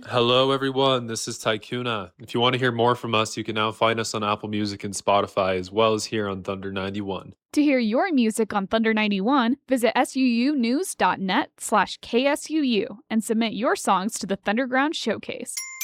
Hello, everyone. This is Tycoona. If you want to hear more from us, you can now find us on Apple Music and Spotify, as well as here on Thunder 91. To hear your music on Thunder 91, visit suunews.net/KSUU and submit your songs to the Thunderground Showcase.